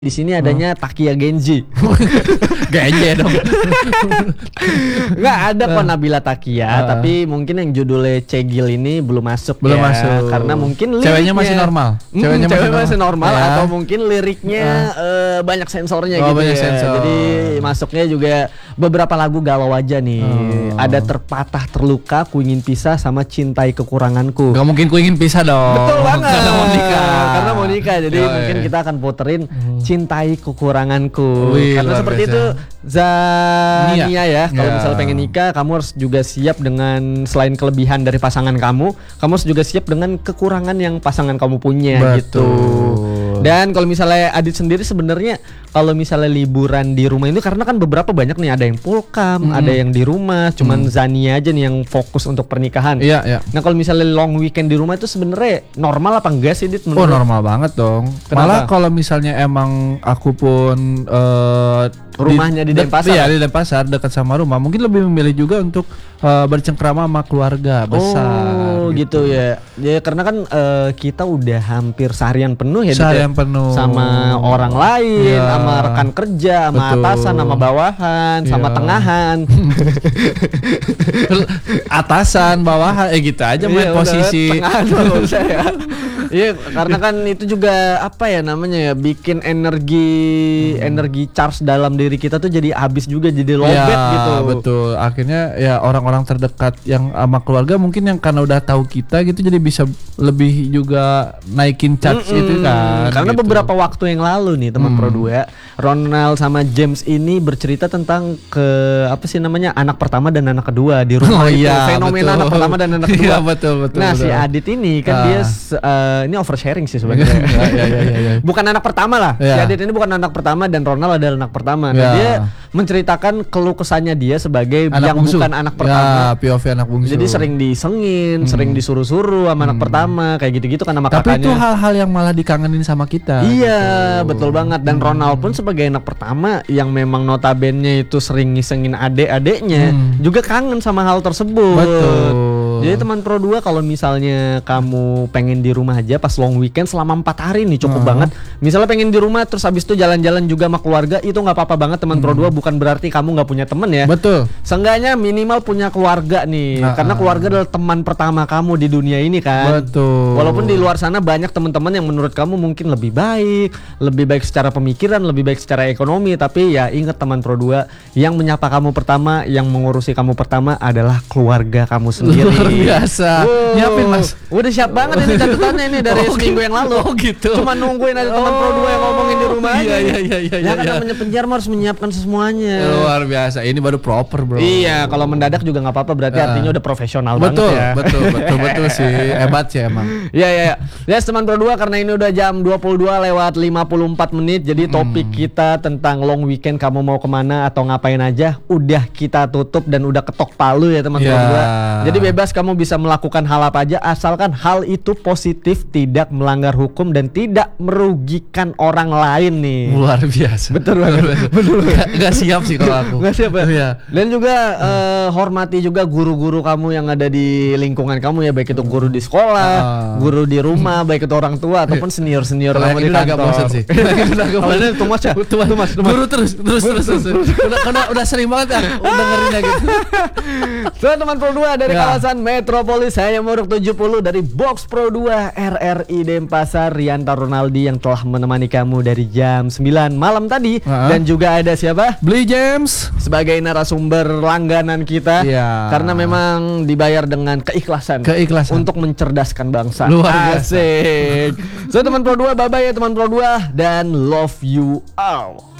Di sini adanya Takia Genji. Genji dong. Nggak ada kok Nabila Takia, tapi mungkin yang judulnya Cegil ini belum masuk. Belum masuk. Karena mungkin liriknya ceweknya masih normal. Ceweknya masih normal ya. atau mungkin liriknya banyak sensornya gitu banyak ya. sensor. Jadi masuknya juga beberapa lagu galau aja nih. Ada Terpatah Terluka, Ku Ingin Pisah, sama Cintai Kekuranganku. Gak mungkin ku ingin pisah dong. Betul banget. Karena mau nikah. Karena mau nikah. Jadi mungkin kita akan puterin Cintai Kekuranganku. Wih, karena luar seperti biasa. itu Zania ya. Kalau Ya. misalnya pengen nikah, kamu harus juga siap dengan selain kelebihan dari pasangan kamu harus juga siap dengan kekurangan yang pasangan kamu punya. Betul. Gitu. Dan kalau misalnya Adit sendiri sebenarnya kalau misalnya liburan di rumah itu karena kan beberapa banyak nih, ada yang pulkam, ada yang di rumah, cuman Zania aja nih yang fokus untuk pernikahan. Iya, iya. Nah kalau misalnya long weekend di rumah itu sebenarnya normal apa enggak sih, Dit? Oh, normal banget dong. Kenapa? Malah kalau misalnya emang aku pun Rumahnya di Denpasar? Iya, di Denpasar dekat sama rumah. Mungkin lebih memilih juga untuk bercengkrama sama keluarga besar. Oh gitu ya. Ya karena kan kita udah hampir seharian penuh ya, Dit, ya? Seharian penuh. Sama orang lain, Iya. sama rekan kerja, sama Betul. atasan, sama bawahan, sama Iya. tengahan. Atasan, bawahan, gitu aja main Iya, posisi. udah, tengahan nggak usah ya. Iya, karena kan itu juga apa ya namanya ya, bikin energi charge dalam diri kita tuh jadi habis juga, jadi lowbat Ya, gitu. betul. Akhirnya ya orang-orang terdekat yang sama keluarga mungkin yang karena udah tahu kita gitu jadi bisa lebih juga naikin charge itu kan. Karena gitu. beberapa waktu yang lalu nih teman Pro 2, Ronald sama James ini bercerita tentang apa sih namanya, anak pertama dan anak kedua di rumah. Oh itu. iya, Fenomena betul. anak pertama dan anak kedua. Iya, betul. Nah, si Adit ini kan dia ini oversharing sih sebenarnya. Ya. Bukan anak pertama lah. Si Ya. Adit ini bukan anak pertama dan Ronald adalah anak pertama. Nah, Ya. dia menceritakan keluh kesahnya dia sebagai Anak yang bungsu. bukan anak pertama. Ya, POV anak bungsu. Jadi sering disengin, sering disuruh-suruh sama anak pertama, kayak gitu-gitu kan sama Tapi kakaknya. itu hal-hal yang malah dikangenin sama kita. Iya, betul banget. Dan Ronald pun sebagai anak pertama yang memang notabene itu sering ngisengin adek-adeknya, juga kangen sama hal tersebut. Betul. Jadi teman Pro 2, kalau misalnya kamu pengen di rumah aja pas long weekend selama 4 hari nih cukup banget. Misalnya pengen di rumah terus habis itu jalan-jalan juga sama keluarga, itu nggak apa-apa banget teman Pro 2, bukan berarti kamu nggak punya temen ya. Betul. Seenggaknya minimal punya keluarga nih, karena keluarga adalah teman pertama kamu di dunia ini kan. Betul. Walaupun di luar sana banyak teman-teman yang menurut kamu mungkin lebih baik secara pemikiran, lebih baik secara ekonomi, tapi ya ingat teman Pro 2, yang menyapa kamu pertama, yang mengurusi kamu pertama adalah keluarga kamu sendiri. Luar biasa. Wow. Nyiapin, Mas. Udah siap banget ini catatannya ini dari seminggu yang lalu. Oh, gitu. Cuma nungguin ada teman Pro 2 yang ngomongin di rumah aja. Iya. Ya kan namanya penyiar harus menyiapkan semuanya. Luar biasa. Ini baru proper, bro. Iya, kalau mendadak juga nggak apa-apa, berarti artinya udah profesional Betul, banget ya. betul sih. Hebat sih emang. Iya. Yes, teman Pro 2, karena ini udah jam 22:54. Jadi topik kita tentang long weekend, kamu mau kemana atau ngapain aja, udah kita tutup dan udah ketok palu ya teman Pro 2. Jadi bebas kamu bisa melakukan hal apa aja asalkan hal itu positif, tidak melanggar hukum dan tidak merugikan orang lain nih. Luar biasa. Betul banget. Betul. Gak siap sih kalau aku. Nggak siap ya? Iya. Dan juga hormati juga guru-guru kamu yang ada di lingkungan kamu ya, baik itu guru di sekolah, guru di rumah, baik itu orang tua ataupun senior-senior Kalau kamu yang di ini udah agak kantor. bosan sih. Udah agak bosan. Tumas ya? Tumas. Guru terus. Udah sering banget ya dengerinnya gitu. So, teman Pro 2 dari Ya. kawasan Metropolis, saya Muruk 70 dari Box Pro 2 RRI Denpasar, Rianta Ronaldi yang telah menemani kamu dari jam 9 malam tadi. Dan juga ada siapa? Beli James Sebagai narasumber langganan kita. Iya. Karena memang dibayar dengan keikhlasan untuk mencerdaskan bangsa. Luar biasa. Asik. So teman Pro 2, bye bye ya teman Pro 2, dan love you all.